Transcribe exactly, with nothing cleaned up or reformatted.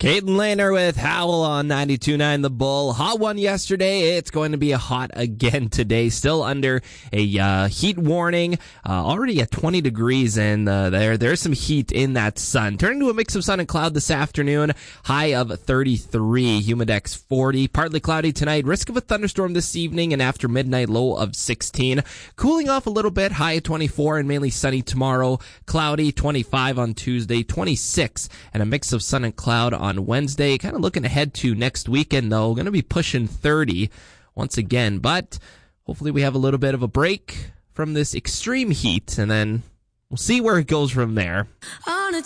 Caden Lehner with Howell on ninety-two point nine The Bull. Hot one yesterday. It's going to be a hot again today. Still under a uh, heat warning. Uh, already at twenty degrees, and uh, there there's some heat in that sun. Turning to a mix of sun and cloud this afternoon. High of thirty-three. Humidex forty. Partly cloudy tonight. Risk of a thunderstorm this evening, and after midnight, low of sixteen. Cooling off a little bit. High of twenty-four, and mainly sunny tomorrow. Cloudy, twenty-five on Tuesday. twenty-six, and a mix of sun and cloud on Wednesday. Kind of looking ahead to next weekend, though. Going to be pushing thirty once again, but hopefully we have a little bit of a break from this extreme heat, and then we'll see where it goes from there.